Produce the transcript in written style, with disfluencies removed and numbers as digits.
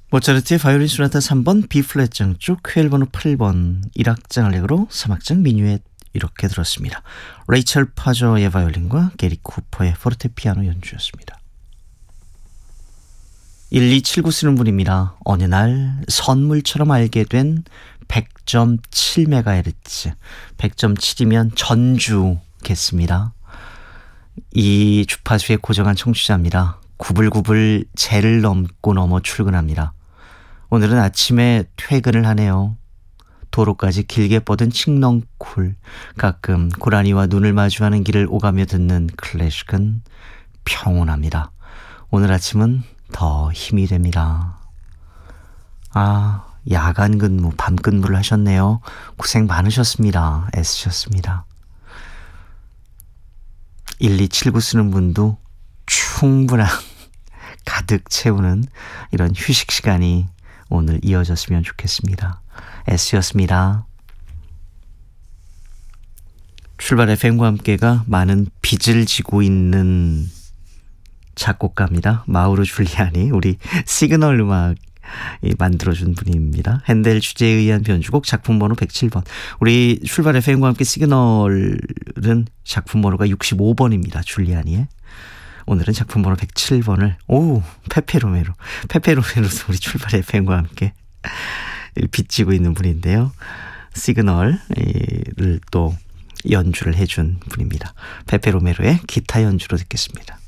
모차르트의 바이올린 소나타 3번 B플랫장 쪽 퀘일 번호 8번 1악장 알레그로 3악장 미뉴엣 이렇게 들었습니다. 레이첼 파저의 바이올린과 게리 쿠퍼의 포르테피아노 연주였습니다. 1279 쓰는 분입니다. 어느 날 선물처럼 알게 된 100.7MHz 100.7이면 전주겠습니다. 이 주파수의 고정한 청취자입니다. 구불구불 제를 넘고 넘어 출근합니다. 오늘은 아침에 퇴근을 하네요. 도로까지 길게 뻗은 칡넝쿨, 가끔 고라니와 눈을 마주하는 길을 오가며 듣는 클래식은 평온합니다. 오늘 아침은 더 힘이 됩니다. 아, 야간 근무, 밤 근무를 하셨네요. 고생 많으셨습니다. 애쓰셨습니다. 1279 쓰는 분도 충분한 가득 채우는 이런 휴식 시간이 오늘 이어졌으면 좋겠습니다. S였습니다. 출발 FM과 함께가 많은 빚을 지고 있는 작곡가입니다. 마우로 줄리아니, 우리 시그널 음악 만들어준 분입니다. 핸델 주제에 의한 변주곡 작품 번호 107번. 우리 출발 FM과 함께 시그널은 작품 번호가 65번입니다. 줄리아니의. 오늘은 작품 번호 107번을 페페로메로도 우리 출발 FM과 함께 빚지고 있는 분인데요. 시그널을 또 연주를 해준 분입니다. 페페로메로의 기타 연주로 듣겠습니다.